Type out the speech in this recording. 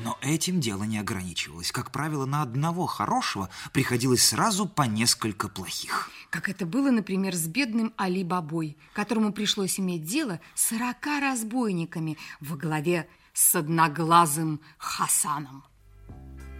Но этим дело не ограничивалось. Как правило, на одного хорошего приходилось сразу по несколько плохих. Как это было, например, с бедным Али Бабой, которому пришлось иметь дело с 40 разбойниками во главе с одноглазым Хасаном.